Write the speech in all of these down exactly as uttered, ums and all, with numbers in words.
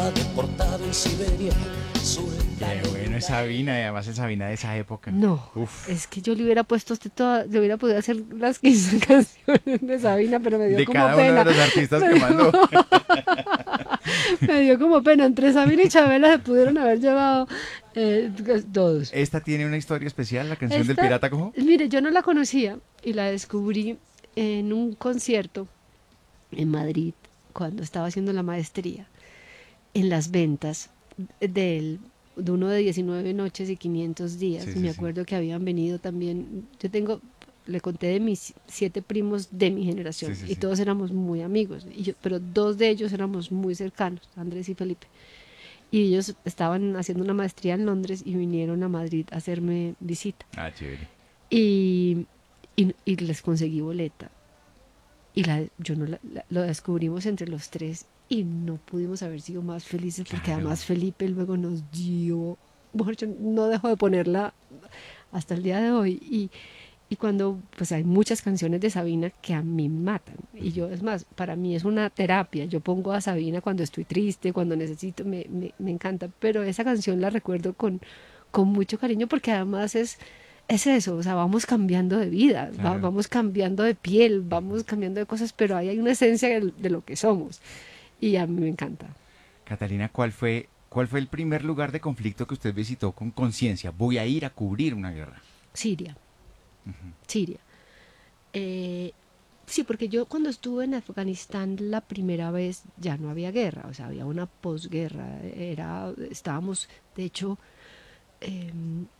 estaba deportado en Siberia. Qué bueno es Sabina, y además el Sabina de esa época. No, Uf. es que yo le hubiera puesto a usted toda, le hubiera podido hacer las quince canciones de Sabina, pero me dio De como cada pena. uno de los artistas Me que dio- mandó. Me dio como pena. Entre Sabina y Chabela se pudieron haber llevado eh, todos. Esta tiene una historia especial, la canción del Esta, Pirata Cojo. mire, yo no la conocía y la descubrí en un concierto en Madrid cuando estaba haciendo la maestría, en las ventas del, de uno de diecinueve noches y quinientos días. Sí, Y sí, me sí. acuerdo que habían venido también, yo tengo, le conté de mis siete primos de mi generación, Sí, sí, y sí. todos éramos muy amigos, y yo, pero dos de ellos éramos muy cercanos, Andrés y Felipe. Y ellos estaban haciendo una maestría en Londres y vinieron a Madrid a hacerme visita. Ah, chévere. Y, y, y les conseguí boleta. Y la, yo no la, la- lo descubrimos entre los tres y no pudimos haber sido más felices porque Claro. además Felipe luego nos dio, bueno, yo no dejo de ponerla hasta el día de hoy. Y, y cuando, pues hay muchas canciones de Sabina que a mí me matan. Y yo, es más, para mí es una terapia. Yo pongo a Sabina cuando estoy triste, cuando necesito, me, me, me encanta. Pero esa canción la recuerdo con, con mucho cariño porque además es, es eso, o sea, vamos cambiando de vida, va- Claro. vamos cambiando de piel, vamos cambiando de cosas, pero ahí hay una esencia de, de lo que somos. Y a mí me encanta. Catalina, ¿cuál fue, ¿cuál fue el primer lugar de conflicto que usted visitó con conciencia? Voy a ir a cubrir una guerra. Siria, Siria. Eh, sí, porque yo cuando estuve en Afganistán la primera vez ya no había guerra, o sea, había una posguerra, era, estábamos, de hecho, eh,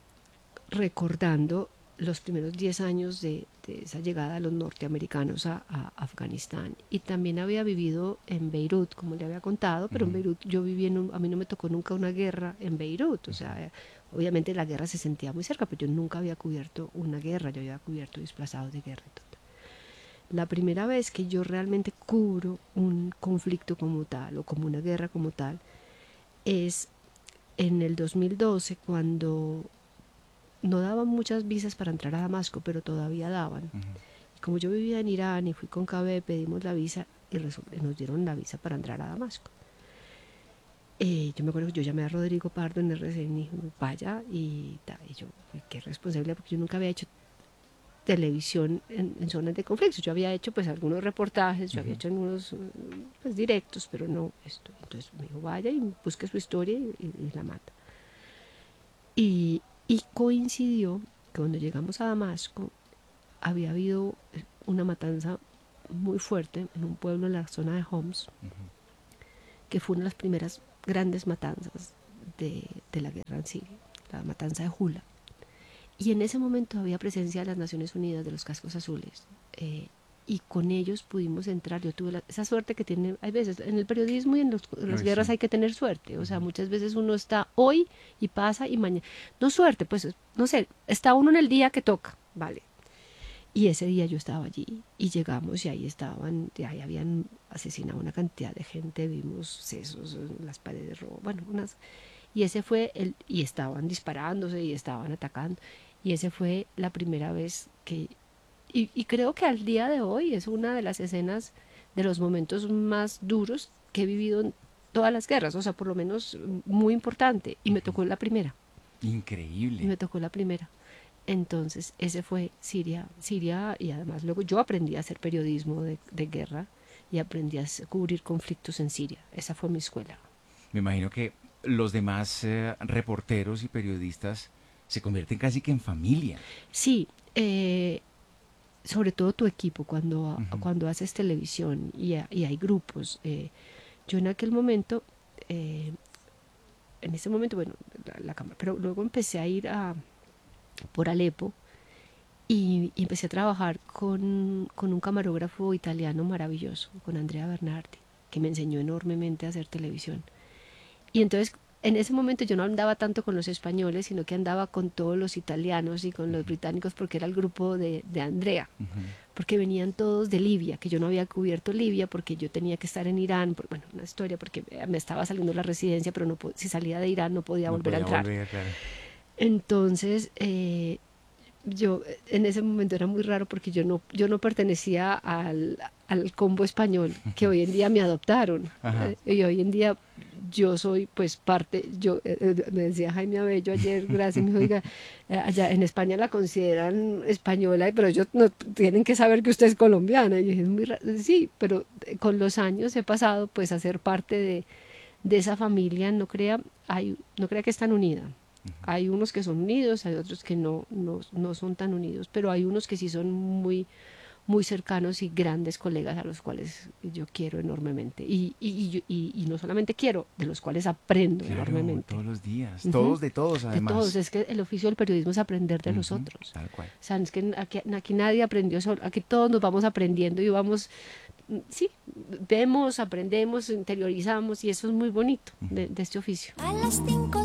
recordando los primeros diez años de, de esa llegada de los norteamericanos a, a Afganistán. Y también había vivido en Beirut, como le había contado, pero en Ujú. Beirut yo viví en un, a mí no me tocó nunca una guerra en Beirut, o sea, eh, obviamente la guerra se sentía muy cerca, pero yo nunca había cubierto una guerra, yo había cubierto desplazados de guerra y todo. La primera vez que yo realmente cubro un conflicto como tal o como una guerra como tal es en el dos mil doce, cuando no daban muchas visas para entrar a Damasco, pero todavía daban. Ujú. Y como yo vivía en Irán y fui con K B, pedimos la visa y nos dieron la visa para entrar a Damasco. Eh, yo me acuerdo que yo llamé a Rodrigo Pardo en R C N y dijo, vaya, y, ta, y yo, qué responsabilidad, porque yo nunca había hecho televisión en, en zonas de conflicto. Yo había hecho pues algunos reportajes, yo había Ujú. hecho algunos pues, directos, pero no esto. Entonces me dijo, vaya y busque su historia y, y, y la mata. Y, y coincidió que cuando llegamos a Damasco había habido una matanza muy fuerte en un pueblo en la zona de Homs, que fue una de las primeras grandes matanzas de, de la guerra en Siria, la matanza de Hula. Y en ese momento había presencia de las Naciones Unidas, de los cascos azules, eh, y con ellos pudimos entrar. Yo tuve la, esa suerte que tiene, hay veces, en el periodismo y en, los, en las Ay, guerras sí. hay que tener suerte, o sea, muchas veces uno está hoy y pasa y mañana, no suerte, pues, no sé, está uno en el día que toca, vale. Y ese día yo estaba allí y llegamos y ahí estaban, y ahí habían asesinado una cantidad de gente, vimos sesos en las paredes, bueno, unas... Y ese fue el, y estaban disparándose y estaban atacando. Y ese fue la primera vez que, y, y creo que al día de hoy es una de las escenas, de los momentos más duros que he vivido en todas las guerras, o sea, por lo menos muy importante. Y me tocó la primera, y Increíble. me tocó la primera. Entonces, ese fue Siria, Siria, y además luego yo aprendí a hacer periodismo de, de guerra y aprendí a cubrir conflictos en Siria. Esa fue mi escuela. Me imagino que los demás eh, reporteros y periodistas se convierten casi que en familia. Sí, eh, sobre todo tu equipo cuando, Ujú. cuando haces televisión y, y hay grupos. Eh, yo en aquel momento, eh, en ese momento, bueno, la, la cámara, pero luego empecé a ir a, por Alepo y, y empecé a trabajar con, con un camarógrafo italiano maravilloso, con Andrea Bernardi, que me enseñó enormemente a hacer televisión. Y entonces en ese momento yo no andaba tanto con los españoles, sino que andaba con todos los italianos y con los británicos, porque era el grupo de, de Andrea, Ujú. porque venían todos de Libia, que yo no había cubierto Libia porque yo tenía que estar en Irán, por, bueno, una historia, porque me estaba saliendo la residencia, pero no, si salía de Irán no podía No volver a podía entrar. volver, claro. Entonces, eh, yo en ese momento era muy raro porque yo no, yo no pertenecía al, al combo español, que hoy en día me adoptaron. Ajá. Eh, y hoy en día yo soy pues parte, yo eh, eh, me decía Jaime Abello ayer, gracias, me dijo, oiga, eh, allá en España la consideran española, pero ellos no tienen que saber que usted es colombiana. Y yo dije, "Es muy ra-". Sí, pero eh, con los años he pasado pues a ser parte de, de esa familia, no crea, hay, no crea que es tan unida. Hay unos que son unidos, hay otros que no, no, no son tan unidos, pero hay unos que sí son muy, muy cercanos y grandes colegas a los cuales yo quiero enormemente. Y, y, y, yo- y- y no solamente quiero, de los cuales aprendo Claro, enormemente. todos los días, Ujú. todos de todos De además. todos, es que el oficio del periodismo es aprender de los Ujú, otros. tal cual. O sea, es que aquí, aquí nadie aprendió solo, aquí todos nos vamos aprendiendo y vamos, mm, sí, vemos, aprendemos, interiorizamos y eso es muy bonito de, de este oficio. A las cinco